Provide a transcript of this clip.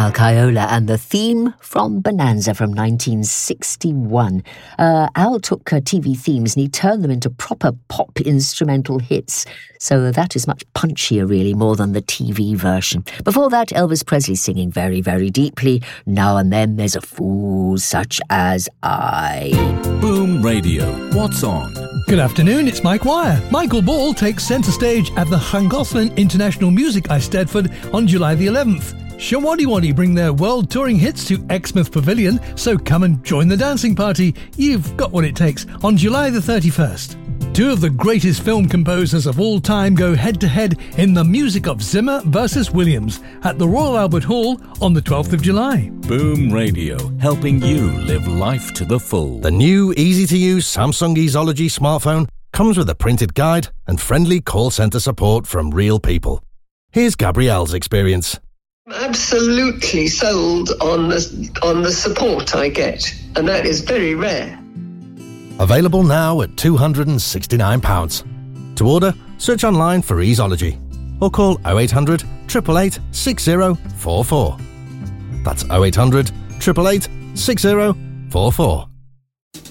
Al Caiola and the theme from Bonanza from 1961. Al took TV themes and he turned them into proper pop instrumental hits. So that is much punchier, really, more than the TV version. Before that, Elvis Presley singing very, very deeply. Now and then there's a fool such as I. Boom Radio. What's on? Good afternoon, it's Mike Wire. Michael Ball takes centre stage at the Llangollen International Music Eisteddfod on July the 11th. Showaddywaddy bring their world touring hits to Exmouth Pavilion, so come and join the dancing party. You've got what it takes on July the 31st. Two of the greatest film composers of all time go head-to-head in the music of Zimmer versus Williams at the Royal Albert Hall on the 12th of July. Boom Radio, helping you live life to the full. The new easy-to-use Samsung Easology smartphone comes with a printed guide and friendly call centre support from real people. Here's Gabrielle's experience. Absolutely sold on the support I get, and that is very rare. Available now at £269. To order, search online for Easology or call 0800 888 6044. That's 0800 888 6044.